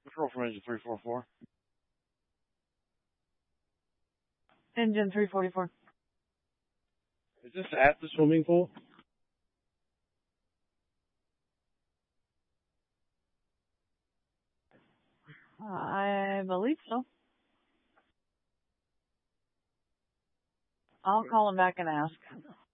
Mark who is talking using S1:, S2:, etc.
S1: Control from engine 344.
S2: Engine 344.
S1: Is this at the swimming pool?
S2: I believe so. I'll call him back and ask.